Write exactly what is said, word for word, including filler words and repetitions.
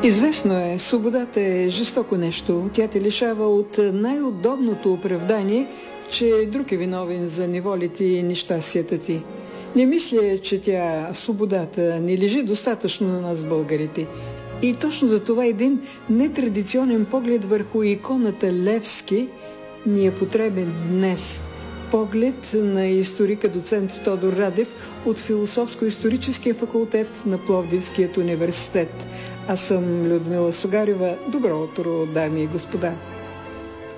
Известно е, свободата е жестоко нещо. Тя те лишава от най-удобното оправдание, че друг е виновен за неволите и нещастията ти. Не мисля, че тя, свободата, не лежи достатъчно на нас, българите. И точно за това един нетрадиционен поглед върху иконата Левски ни е потребен днес. Поглед на историка доцент Тодор Радев от Философско-историческия факултет на Пловдивският университет. Аз съм Людмила Сугарева. Добро утро, дами и господа!